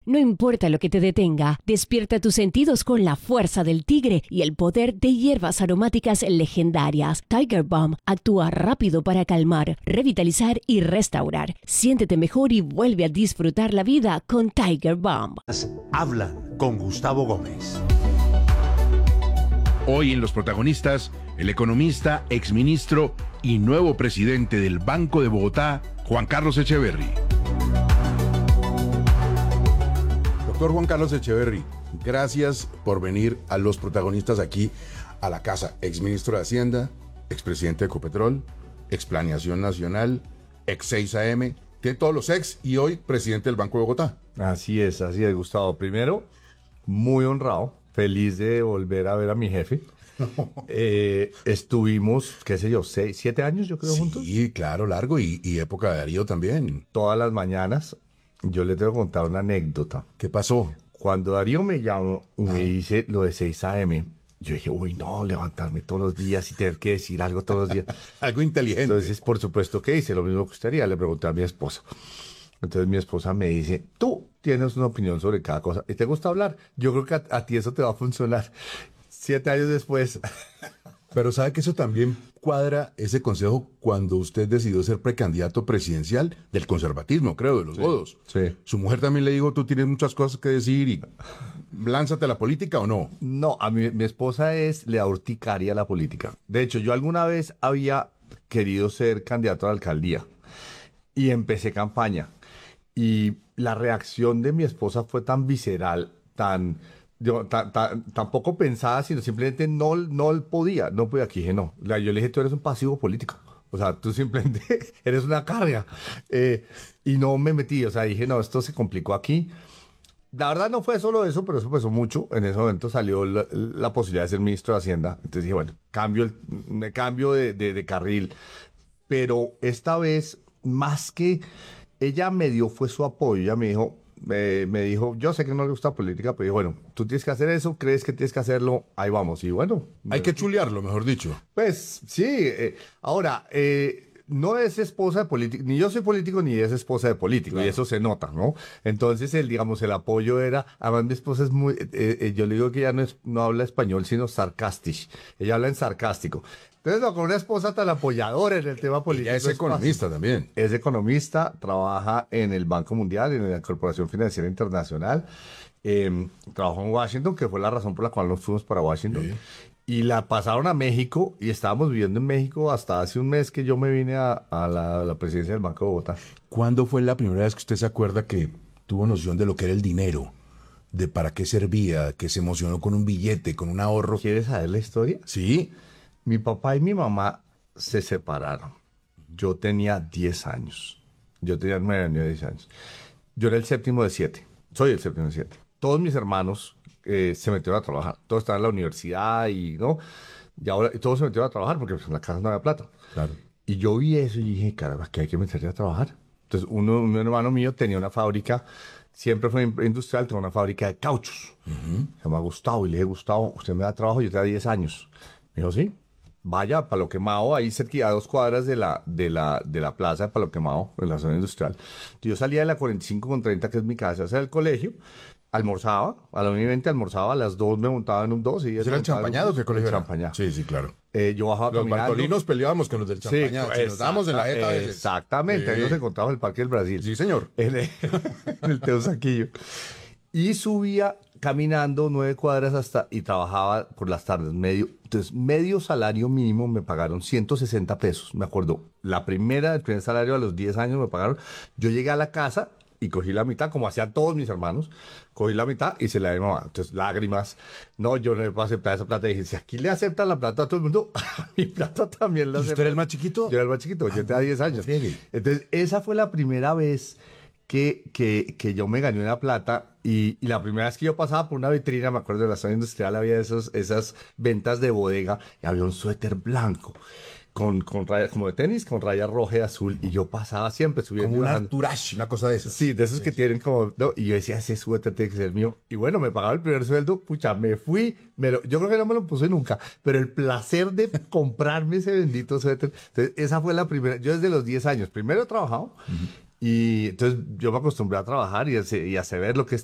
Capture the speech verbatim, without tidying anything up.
No importa lo que te detenga, despierta tus sentidos con la fuerza del tigre y el poder de hierbas aromáticas legendarias. Tiger Balm actúa rápido para calmar, revitalizar y restaurar. Siéntete mejor y vuelve a disfrutar la vida con Tiger Balm. Hablan con Gustavo Gómez. Hoy en Los Protagonistas, el economista, exministro y nuevo presidente del Banco de Bogotá, Juan Carlos Echeverry. Doctor Juan Carlos Echeverry, gracias por venir a Los Protagonistas aquí a la casa. Exministro de Hacienda, expresidente de Ecopetrol, explaneación nacional, ex seis A M, tiene todos los ex y hoy presidente del Banco de Bogotá. Así es, así es, Gustavo. Primero, muy honrado, feliz de volver a ver a mi jefe. eh, estuvimos, qué sé yo, seis, siete años yo creo sí, juntos. Sí, claro, largo y, y época de Darío también. Todas las mañanas. Yo le tengo que contar una anécdota. ¿Qué pasó? Cuando Darío me llamó y me dice lo de seis A M, yo dije, uy, no, levantarme todos los días y tener que decir algo todos los días. Algo inteligente. Entonces, por supuesto que hice lo mismo que usted haría, le pregunté a mi esposa. Entonces mi esposa me dice, tú tienes una opinión sobre cada cosa y te gusta hablar. Yo creo que a, a ti eso te va a funcionar. Siete años después... Pero sabe que eso también cuadra ese consejo cuando usted decidió ser precandidato presidencial del conservatismo, creo, de los sí, godos. Sí. Su mujer también le dijo, tú tienes muchas cosas que decir y lánzate a la política o no. No, a mí, mi esposa es le da urticaria a la política. De hecho, yo alguna vez había querido ser candidato a la alcaldía y empecé campaña. Y la reacción de mi esposa fue tan visceral, tan... Yo, ta, ta, tampoco pensaba, sino simplemente no, no podía, no podía. Aquí dije, no. Yo le dije, tú eres un pasivo político. O sea, tú simplemente eres una carga. Eh, y no me metí, o sea, dije, no, esto se complicó aquí. La verdad no fue solo eso, pero eso pasó mucho. En ese momento salió la, la posibilidad de ser ministro de Hacienda. Entonces dije, bueno, cambio el, me cambio de, de, de carril. Pero esta vez, más que ella me dio, fue su apoyo. Ella me dijo... Me, me dijo, yo sé que no le gusta política, pero dijo, bueno, tú tienes que hacer eso, crees que tienes que hacerlo, ahí vamos. Y bueno. Hay que chulearlo, mejor dicho. Pues sí. Eh, ahora, eh, no es esposa de político, ni yo soy político, ni es esposa de político, claro. Y eso se nota, ¿no? Entonces, el, digamos, el apoyo era, además mi esposa es muy, eh, eh, yo le digo que ella no, es, no habla español, sino sarcástico. Ella habla en sarcástico. Entonces, no, con una esposa tan apoyadora en el tema político. Ella es economista también. Es economista, trabaja en el Banco Mundial, en la Corporación Financiera Internacional. Eh, trabajó en Washington, que fue la razón por la cual nos fuimos para Washington. Sí. Y la pasaron a México y estábamos viviendo en México hasta hace un mes que yo me vine a, a, la, a la presidencia del Banco de Bogotá. ¿Cuándo fue la primera vez que usted se acuerda que tuvo noción de lo que era el dinero? De para qué servía, que se emocionó con un billete, con un ahorro. ¿Quieres saber la historia? Sí. Mi papá y mi mamá se separaron. Yo tenía diez años. Yo tenía nueve años, diez años. Yo era el séptimo de siete. Soy el séptimo de siete. Todos mis hermanos eh, se metieron a trabajar. Todos estaban en la universidad y, ¿no? Y ahora y todos se metieron a trabajar porque pues, en la casa no había plata. Claro. Y yo vi eso y dije, caramba, que hay que meterse a trabajar. Entonces, uno, un hermano mío tenía una fábrica, siempre fue industrial, tenía una fábrica de cauchos. Uh-huh. Se llama Gustavo. Y le dije, Gustavo, usted me da trabajo, yo tenía diez años. Me dijo, sí. Vaya, Palo Quemado, ahí cerca, a dos cuadras de la, de la, de la plaza de Palo Quemado, en la zona industrial. Yo salía de la cuarenta y cinco con treinta, que es mi casa, hacia el colegio, almorzaba, a la una y veinte almorzaba, a las dos me montaba en un dos. Y ¿Era el Champañado? ¿Qué colegio era? Champañado. Sí, sí, claro. Eh, yo bajaba Los caminando. bartolinos peleábamos con los del Champañado. Sí, si nos damos en la jeta a veces. Exactamente, sí. Ahí nos encontramos en el Parque del Brasil. Sí, señor. En el, en el Teusaquillo. Y subía caminando nueve cuadras hasta y trabajaba por las tardes. Medio, entonces, medio salario mínimo me pagaron ciento sesenta pesos. Me acuerdo, la primera, el primer salario a los diez años me pagaron. Yo llegué a la casa y cogí la mitad, como hacían todos mis hermanos. Cogí la mitad y se la di a mi mamá. Entonces, lágrimas. No, yo no le puedo aceptar esa plata. Y dije, si aquí le aceptan la plata a todo el mundo, mi plata también la aceptan. ¿Usted era el más chiquito? Yo era el más chiquito, yo tenía diez años. Entonces, esa fue la primera vez que, que, que yo me gané una plata. Y, y la primera vez que yo pasaba por una vitrina, me acuerdo de la zona industrial, había esos, esas ventas de bodega y había un suéter blanco con, con rayas, como de tenis, con rayas roja y azul. Y yo pasaba siempre subiendo. Como un Arturash, una cosa de esas. Sí, de esos sí, que sí. tienen como... ¿no? Y yo decía, ese suéter tiene que ser mío. Y bueno, me pagaba el primer sueldo, pucha, me fui. Me lo, yo creo que no me lo puse nunca, pero el placer de comprarme ese bendito suéter. Entonces, esa fue la primera. Yo desde los diez años, primero he trabajado. Uh-huh. Y entonces yo me acostumbré a trabajar y a, y a saber lo que es